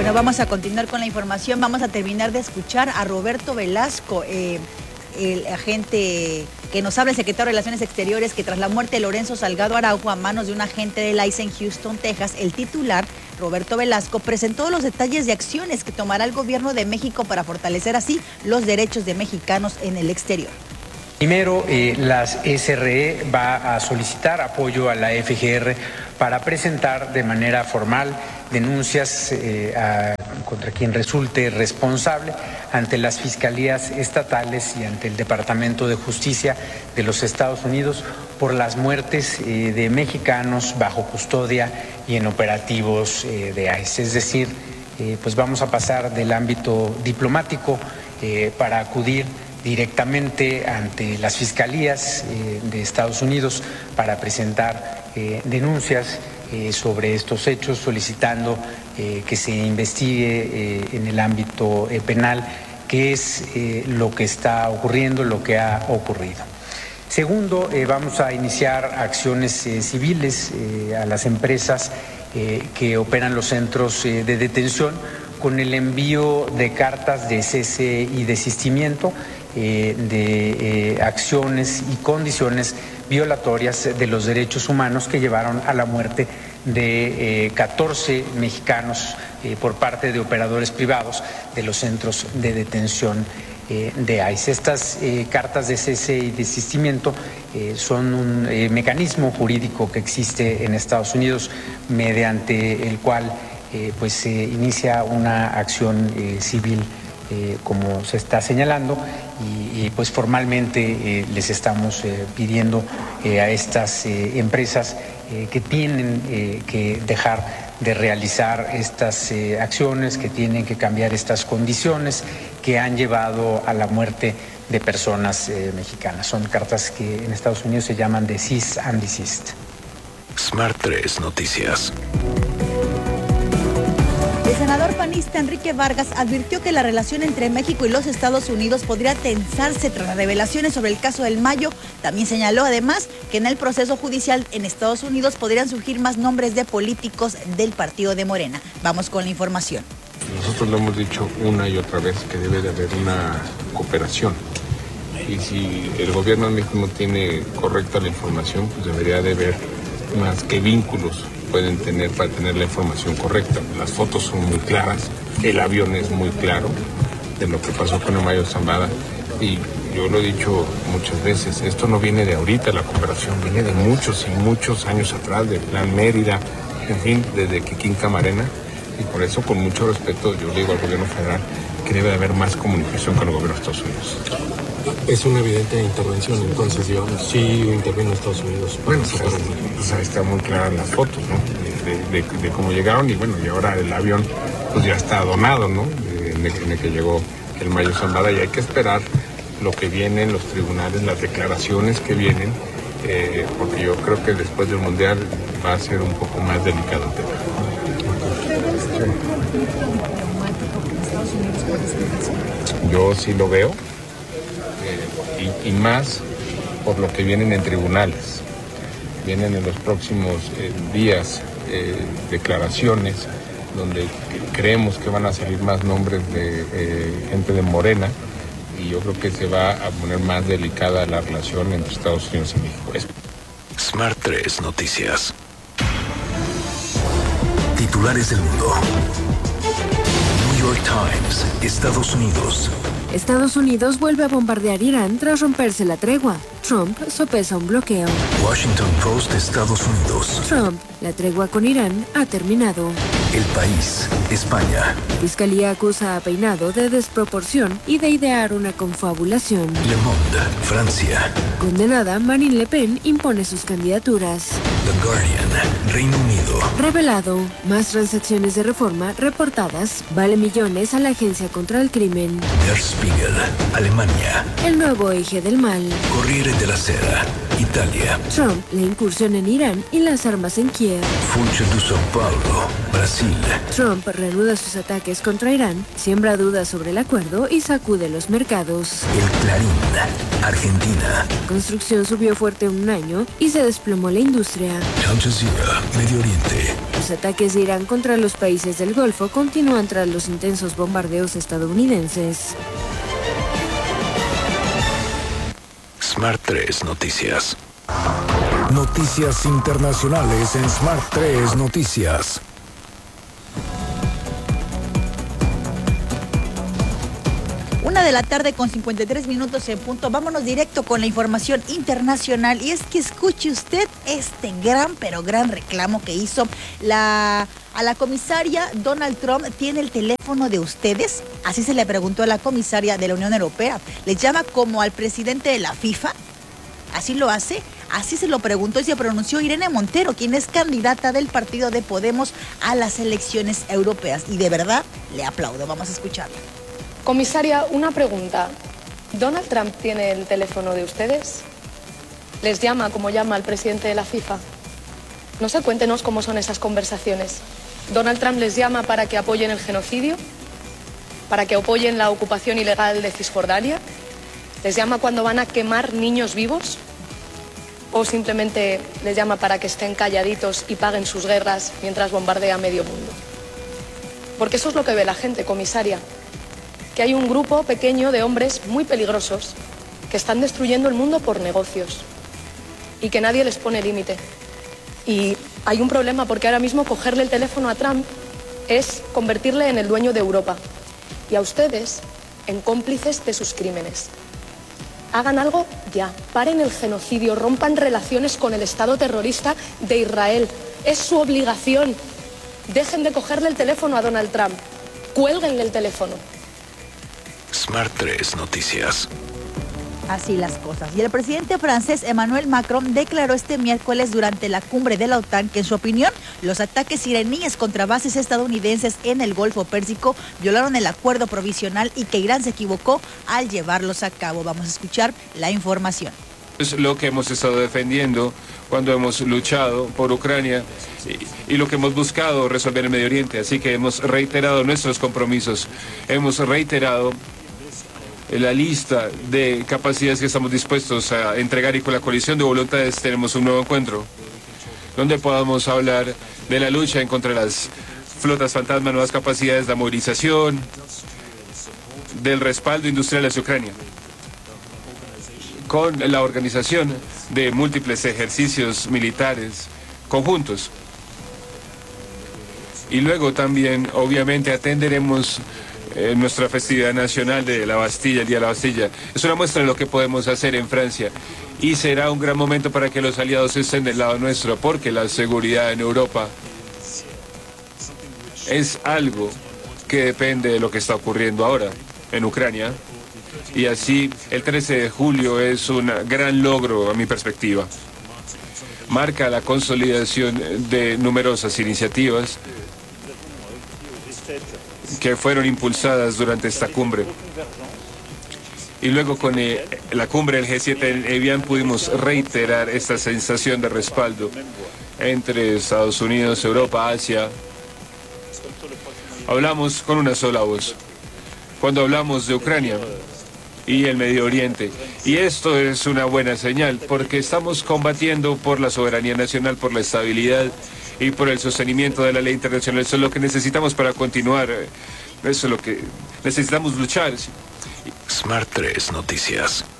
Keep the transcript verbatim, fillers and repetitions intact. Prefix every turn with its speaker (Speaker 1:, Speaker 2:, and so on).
Speaker 1: Bueno, vamos a continuar con la información. Vamos a terminar de escuchar a Roberto Velasco, eh, el agente que nos habla, el secretario de Relaciones Exteriores, que tras la muerte de Lorenzo Salgado Araujo a manos de un agente del I C E en Houston, Texas, el titular, Roberto Velasco, presentó los detalles de acciones que tomará el gobierno de México para fortalecer así los derechos de mexicanos en el exterior.
Speaker 2: Primero, eh, las S R E va a solicitar apoyo a la F G R para presentar de manera formal denuncias eh, a, contra quien resulte responsable ante las fiscalías estatales y ante el Departamento de Justicia de los Estados Unidos por las muertes eh, de mexicanos bajo custodia y en operativos eh, de I C E. Es decir, eh, pues vamos a pasar del ámbito diplomático eh, para acudir directamente ante las fiscalías eh, de Estados Unidos para presentar eh, denuncias eh, sobre estos hechos, solicitando eh, que se investigue eh, en el ámbito eh, penal qué es eh, lo que está ocurriendo, lo que ha ocurrido. Segundo, eh, vamos a iniciar acciones eh, civiles eh, a las empresas eh, que operan los centros eh, de detención con el envío de cartas de cese y desistimiento Eh, de eh, acciones y condiciones violatorias de los derechos humanos que llevaron a la muerte de eh, catorce mexicanos eh, por parte de operadores privados de los centros de detención eh, de I C E. Estas eh, cartas de cese y desistimiento eh, son un eh, mecanismo jurídico que existe en Estados Unidos mediante el cual eh, pues se inicia una acción eh, civil Eh, como se está señalando y, y pues formalmente eh, les estamos eh, pidiendo eh, a estas eh, empresas eh, que tienen eh, que dejar de realizar estas eh, acciones, que tienen que cambiar estas condiciones que han llevado a la muerte de personas eh, mexicanas. Son cartas que en Estados Unidos se llaman de cease and desist.
Speaker 3: Smart tres Noticias.
Speaker 1: El senador panista Enrique Vargas advirtió que la relación entre México y los Estados Unidos podría tensarse tras las revelaciones sobre el caso del Mayo. También señaló además que en el proceso judicial en Estados Unidos podrían surgir más nombres de políticos del partido de Morena. Vamos con la información.
Speaker 4: Nosotros lo hemos dicho una y otra vez que debe de haber una cooperación. Y si el gobierno de México no tiene correcta la información, pues debería de haber más que vínculos pueden tener para tener la información correcta. Las fotos son muy claras, el avión es muy claro de lo que pasó con el Mayo Zambada y yo lo he dicho muchas veces, esto no viene de ahorita, la cooperación viene de muchos y muchos años atrás, del Plan Mérida, en fin, desde Kikín Camarena, y por eso con mucho respeto yo digo al gobierno federal que debe haber más comunicación con el gobierno de Estados Unidos.
Speaker 5: Es una evidente intervención, entonces, digamos, sí intervino Estados Unidos.
Speaker 4: Bueno, pues, pues ahí están muy claras las fotos, ¿no? De, de, de, de cómo llegaron y bueno, y ahora el avión pues ya está donado, ¿no? En el, en el que llegó el Mayo Zambada y hay que esperar lo que viene en los tribunales, las declaraciones que vienen, eh, porque yo creo que después del Mundial va a ser un poco más delicado el tema. Yo sí lo veo. Y, y más por lo que vienen en tribunales. Vienen en los próximos eh, días eh, declaraciones donde creemos que van a salir más nombres de eh, gente de Morena y yo creo que se va a poner más delicada la relación entre Estados Unidos y México.
Speaker 3: Smart tres Noticias. Titulares del mundo. New York Times, Estados Unidos.
Speaker 6: Estados Unidos vuelve a bombardear Irán tras romperse la tregua. Trump sopesa un bloqueo.
Speaker 3: Washington Post, Estados Unidos.
Speaker 6: Trump, la tregua con Irán ha terminado.
Speaker 3: El País, España.
Speaker 6: Fiscalía acusa a Peinado de desproporción y de idear una confabulación.
Speaker 3: Le Monde, Francia.
Speaker 6: Condenada, Marine Le Pen impone sus candidaturas.
Speaker 3: The Guardian, Reino Unido.
Speaker 6: Revelado, más transacciones de reforma reportadas, vale millones a la Agencia contra el Crimen.
Speaker 3: Der Spiegel, Alemania.
Speaker 6: El nuevo eje del mal.
Speaker 3: Corriere della Sera. Italia.
Speaker 6: Trump, la incursión en Irán y las armas en Kiev.
Speaker 3: Funcho de São Paulo, Brasil.
Speaker 6: Trump reanuda sus ataques contra Irán, siembra dudas sobre el acuerdo y sacude los mercados.
Speaker 3: El Clarín, Argentina.
Speaker 6: Construcción subió fuerte en un año y se desplomó la industria.
Speaker 3: Al Jazeera, Medio Oriente.
Speaker 6: Los ataques de Irán contra los países del Golfo continúan tras los intensos bombardeos estadounidenses.
Speaker 3: Smart tres Noticias.
Speaker 7: Noticias internacionales en Smart tres Noticias.
Speaker 1: Una de la tarde con cincuenta y tres minutos en punto. Vámonos directo con la información internacional. Y es que escuche usted este gran, pero gran reclamo que hizo la, a la comisaria Donald Trump. ¿Tiene el teléfono de ustedes? Así se le preguntó a la comisaria de la Unión Europea. ¿Le llama como al presidente de la FIFA? ¿Así lo hace? Así se lo preguntó y se pronunció Irene Montero, quien es candidata del partido de Podemos a las elecciones europeas. Y de verdad, le aplaudo. Vamos a escucharla.
Speaker 8: Comisaria, una pregunta. ¿Donald Trump tiene el teléfono de ustedes? ¿Les llama como llama al presidente de la FIFA? No sé, cuéntenos cómo son esas conversaciones. ¿Donald Trump les llama para que apoyen el genocidio? ¿Para que apoyen la ocupación ilegal de Cisjordania? ¿Les llama cuando van a quemar niños vivos? ¿O simplemente les llama para que estén calladitos y paguen sus guerras mientras bombardea medio mundo? Porque eso es lo que ve la gente, comisaria. Que hay un grupo pequeño de hombres muy peligrosos que están destruyendo el mundo por negocios y que nadie les pone límite. Y hay un problema porque ahora mismo cogerle el teléfono a Trump es convertirle en el dueño de Europa y a ustedes en cómplices de sus crímenes. Hagan algo ya, paren el genocidio, rompan relaciones con el Estado terrorista de Israel. Es su obligación. Dejen de cogerle el teléfono a Donald Trump. Cuélguenle el teléfono.
Speaker 3: Smart tres Noticias.
Speaker 1: Así las cosas. Y el presidente francés Emmanuel Macron declaró este miércoles durante la cumbre de la OTAN que, en su opinión, los ataques iraníes contra bases estadounidenses en el Golfo Pérsico violaron el acuerdo provisional y que Irán se equivocó al llevarlos a cabo. Vamos a escuchar la información.
Speaker 4: Es lo que hemos estado defendiendo cuando hemos luchado por Ucrania y, y lo que hemos buscado resolver en Medio Oriente. Así que hemos reiterado nuestros compromisos, hemos reiterado la lista de capacidades que estamos dispuestos a entregar y con la coalición de voluntades tenemos un nuevo encuentro donde podamos hablar de la lucha en contra de las flotas fantasma, nuevas capacidades, la movilización, del respaldo industrial hacia Ucrania, con la organización de múltiples ejercicios militares conjuntos. Y luego también, obviamente, atenderemos eh, nuestra festividad nacional de la Bastilla, el Día de la Bastilla. Es una muestra de lo que podemos hacer en Francia y será un gran momento para que los aliados estén del lado nuestro, porque la seguridad en Europa es algo que depende de lo que está ocurriendo ahora en Ucrania. Y así, el trece de julio es un gran logro a mi perspectiva. Marca la consolidación de numerosas iniciativas que fueron impulsadas durante esta cumbre. Y luego con eh, la cumbre del G siete en Evian pudimos reiterar esta sensación de respaldo entre Estados Unidos, Europa, Asia. Hablamos con una sola voz cuando hablamos de Ucrania y el Medio Oriente. Y esto es una buena señal, porque estamos combatiendo por la soberanía nacional, por la estabilidad y por el sostenimiento de la ley internacional. Eso es lo que necesitamos para continuar. Eso es lo que necesitamos luchar.
Speaker 3: Smart tres Noticias.